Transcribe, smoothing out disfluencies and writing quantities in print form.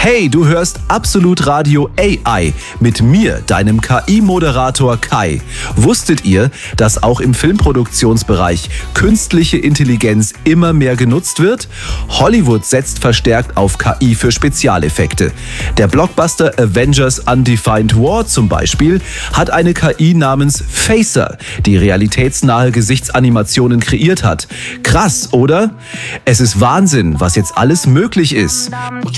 Hey, du hörst Absolut Radio AI mit mir, deinem KI-Moderator Kai. Wusstet ihr, dass auch im Filmproduktionsbereich künstliche Intelligenz immer mehr genutzt wird? Hollywood setzt verstärkt auf KI für Spezialeffekte. Der Blockbuster Avengers Undefined War zum Beispiel hat eine KI namens Facer, die realitätsnahe Gesichtsanimationen kreiert hat. Krass, oder? Es ist Wahnsinn, was jetzt alles möglich ist.